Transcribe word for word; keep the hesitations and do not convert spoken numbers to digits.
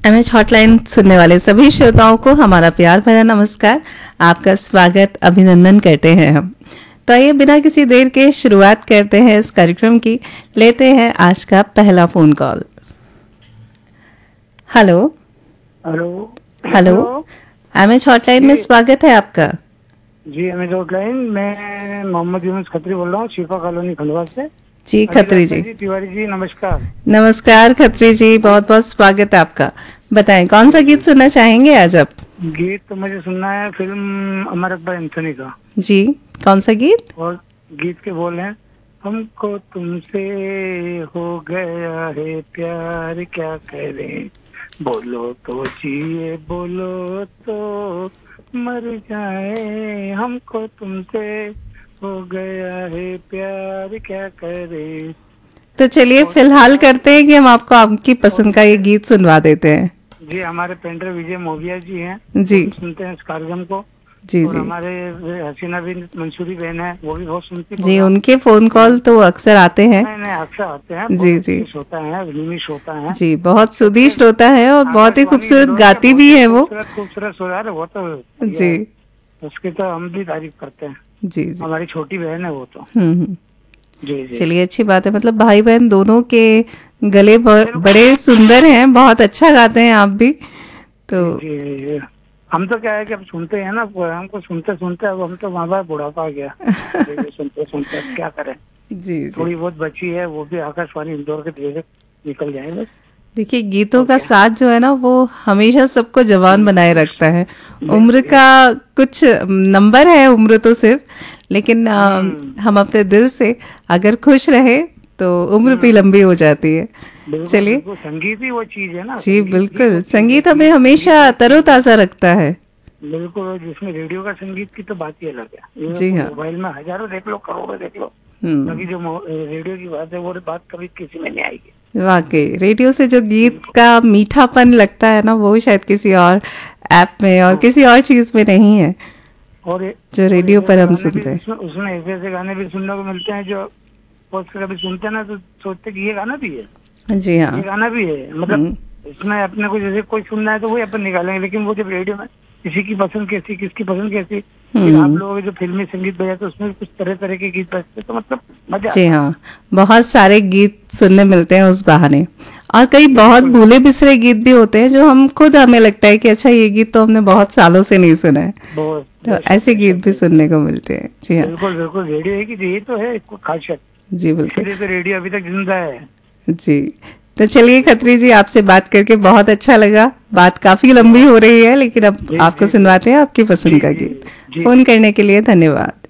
MH hotline सुनने वाले सभी श्रोताओं को हमारा प्यार भरा नमस्कार। आपका स्वागत अभिनंदन करते हैं हम। तो आइए बिना किसी देर के शुरुआत करते हैं इस कार्यक्रम की। लेते हैं आज का पहला phone call. Hello hello hello MH hotline में स्वागत है आपका। जी एमएच हॉटलाइन, मैं मोहम्मद यूनुस खत्री बोल रहा हूँ, शिफा कॉलोनी खंडवा से। जी खत्री जी, तिवारी जी नमस्कार। नमस्कार खत्री जी, बहुत बहुत स्वागत है आपका। बताएं कौन सा गीत सुनना चाहेंगे आज आप? गीत तो मुझे सुनना है फिल्म अमर अकबर एंथोनी का। जी कौन सा गीत? और गीत के बोल हैं, हमको तुमसे हो गया है प्यार क्या करें, बोलो तो जिए बोलो तो मर जाए, हमको तुमसे हो गया है प्यार क्या करें। तो चलिए फिलहाल करते हैं कि हम आपको आपकी पसंद का ये गीत सुनवा देते हैं। जी हमारे पेंटर विजय मोबिया जी हैं, जी वो भी सुनते हैं इस कार्यक्रम को। जी और जी हमारे हसीना बिन मंसूरी बहन है, वो भी बहुत सुनती जी, उनके फोन कॉल तो अक्सर आते हैं। नहीं नहीं अक्सर आते हैं। जी जी होता है, निमिष होता है जी, बहुत सुदिष्ट होता है और बहुत ही खूबसूरत गाती भी है वो। खूबसूरत खूबसूरत हो रहा है वो तो जी उसकी तो हम भी तारीफ करते हैं। जी जी, हमारी छोटी बहन है वो तो। हम्म हम्म। जी जी चलिए अच्छी बात है, मतलब भाई बहन दोनों के गले ब- बड़े सुंदर हैं, बहुत अच्छा गाते हैं आप भी तो। जी जी जी। हम तो क्या है कि अब सुनते हैं ना, हमको सुनते सुनते अब हम तो माँ बाप बुढ़ापा आ गया। सुनते सुनते अब क्या करें। जी जी, थोड़ी बहुत बची है, वो भी आकाशवाणी इंदौर के धीरे निकल जाए बस। देखिए गीतों का साथ जो है ना वो हमेशा सबको जवान बनाए रखता है। उम्र का कुछ नंबर है, उम्र तो सिर्फ, लेकिन आ, हम अपने दिल से अगर खुश रहे तो उम्र भी लंबी हो जाती है। चलिए, संगीत ही वो चीज है ना। जी बिल्कुल, संगीत हमें हमेशा तरोताजा रखता है। बिल्कुल, जिसमें रेडियो का संगीत की तो बात ही अलग है। जी हाँ, मोबाइल में हजारों देख लो, करोड़ों देख लो, बाकी जो रेडियो की बात है वो बात कभी किसी में नहीं आएगी। वाकई रेडियो से जो गीत का मीठापन लगता है ना वो शायद किसी और ऐप में और किसी और चीज में नहीं है, और जो रेडियो पर हम सुनते हैं। उसमें, उसमें ऐसे ऐसे गाने भी सुनने को मिलते हैं जो कभी सुनते हैं ना तो सोचते कि ये गाना भी है। जी हाँ, ये गाना भी है, मतलब इसमें अपने को जैसे कोई सुनना है तो वही अपन निकालेंगे, लेकिन वो जब रेडियो में किसी की पसंद कैसी, किसकी पसंद कैसी, फिर आप लोगों के जो फिल्मी संगीत बजा तो उसमें कुछ तरह तरह के गीत बजते तो मतलब मजा। जी हाँ, बहुत सारे गीत सुनने मिलते हैं उस बहाने, और कई बहुत भूले बिसरे गीत भी होते हैं जो हम खुद हमें लगता है कि अच्छा ये गीत तो हमने बहुत सालों से नहीं सुना है, तो ऐसे गीत भी सुनने को मिलते हैं। जी हाँ, बिल्कुल बिल्कुल, रेडियो है कि ये तो है खासियत। जी बिल्कुल, तो रेडियो अभी तक जिंदा है। जी तो चलिए खत्री जी, आपसे बात करके बहुत अच्छा लगा। बात काफी लंबी हो रही है, लेकिन अब आपको सुनवाते हैं आपकी पसंद का गीत। फोन करने के लिए धन्यवाद।